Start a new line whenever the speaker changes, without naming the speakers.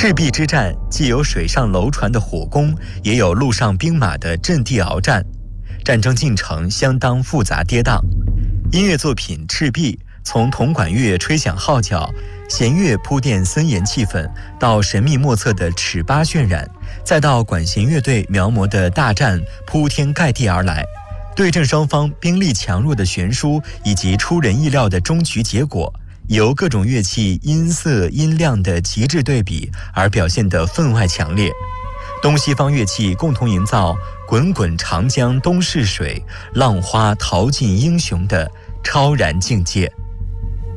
赤壁之战既有水上楼船的火攻，也有陆上兵马的阵地鏖战，战争进程相当复杂跌宕。音乐作品《赤壁》从铜管乐吹响号角，弦乐铺垫森严气氛，到神秘莫测的尺八渲染，再到管弦乐队描摹的大战铺天盖地而来，对阵双方兵力强弱的悬殊，以及出人意料的终局结果，由各种乐器音色音量的极致对比而表现得分外强烈。东西方乐器共同营造滚滚长江东逝水，浪花淘尽英雄的超然境界。